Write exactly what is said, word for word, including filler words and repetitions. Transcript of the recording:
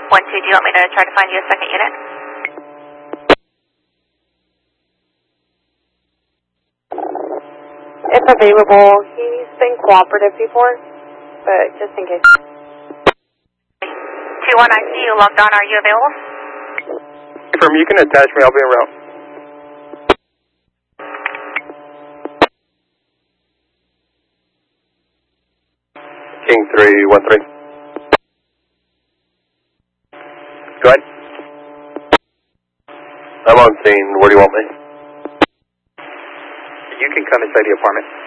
one two, do you want me to try to find you a second unit? If available, he's been cooperative before, but just in case. two one, I see you logged on. Are you available? Confirm, you can attach me. I'll be en route. King three one three. Go ahead. I'm on scene. Where do you want me? You can come inside the apartment.